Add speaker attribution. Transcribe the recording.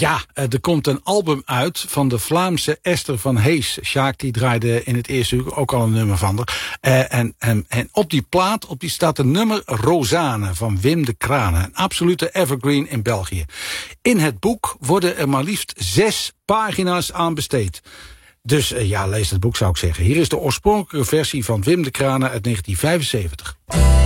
Speaker 1: Ja, er komt een album uit van de Vlaamse Esther van Hees. Sjaak die draaide in het eerste uur ook al een nummer van haar. En op die plaat staat een nummer Rozane van Wim de Kranen. Een absolute evergreen in België. In het boek worden er maar liefst 6 pagina's aan besteed. Dus lees het boek zou ik zeggen. Hier is de oorspronkelijke versie van Wim de Kranen uit 1975.